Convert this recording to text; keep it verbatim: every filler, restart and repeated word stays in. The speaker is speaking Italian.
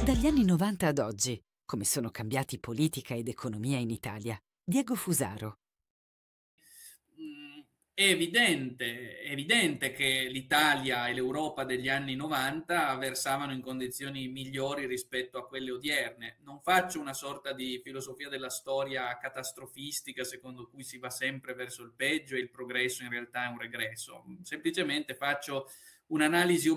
Dagli anni novanta ad oggi, come sono cambiati politica ed economia in Italia? Diego Fusaro. Mhmm, è evidente è evidente che l'Italia e l'Europa degli anni 'novanta versavano in condizioni migliori rispetto a quelle odierne. Non faccio una sorta di filosofia della storia catastrofistica secondo cui si va sempre verso il peggio e il progresso in realtà è un regresso. Mhmm, semplicemente faccio un'analisi